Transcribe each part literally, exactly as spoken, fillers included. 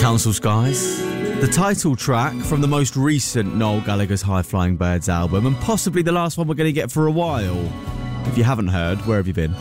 Council Skies, the title track from the most recent Noel Gallagher's High Flying Birds album, and possibly the last one we're going to get for a while. If you haven't heard, where have you been?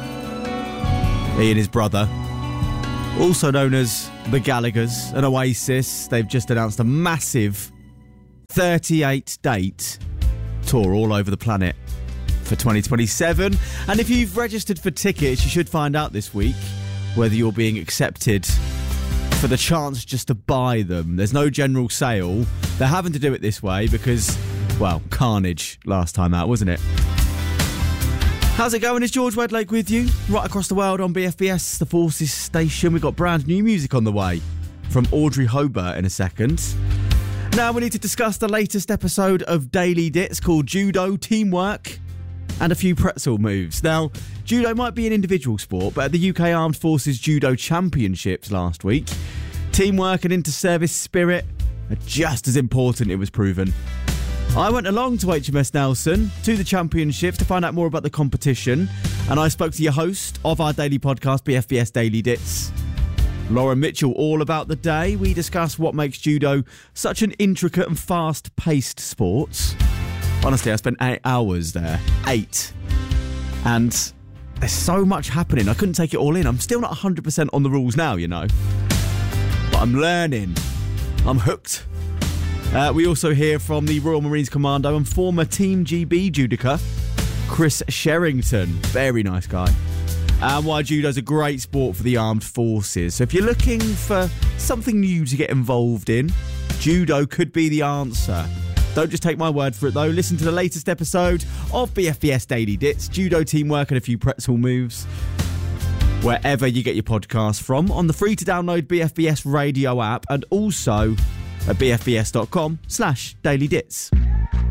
He and his brother, also known as the Gallaghers and Oasis, they've just announced a massive thirty-eight date tour all over the planet for twenty twenty-seven. And if you've registered for tickets, you should find out this week whether you're being accepted for the chance just to buy them. There's no general sale. They're having to do it this way because, well, carnage last time out, wasn't it? How's it going? It's George Wedlake with you, right across the world on B F B S, the Forces station. We've got brand new music on the way from Audrey Hobart in a second. Now we need to discuss the latest episode of Daily Dits called Judo, Teamwork and a Few Pretzel Moves. Now, judo might be an individual sport, but at the U K Armed Forces Judo Championships last week, teamwork and inter-service spirit are just as important, it was proven. I went along to H M S Nelson, to the championships, to find out more about the competition, and I spoke to your host of our daily podcast, B F B S Daily Dits, Lauren Mitchell, all about the day. We discuss what makes judo such an intricate and fast-paced sport. Honestly, I spent eight hours there. Eight. And there's so much happening. I couldn't take it all in. I'm still not one hundred percent on the rules now, you know. But I'm learning. I'm hooked. Uh, we also hear from the Royal Marines Commando and former Team G B judoka, Chris Sherrington. Very nice guy. And why judo's a great sport for the armed forces. So if you're looking for something new to get involved in, judo could be the answer. Don't just take my word for it, though. Listen to the latest episode of B F B S Daily Dits, Judo, Teamwork and a Few Pretzel Moves, wherever you get your podcast from, on the free-to-download B F B S radio app, and also at bfbs.com slash daily dits.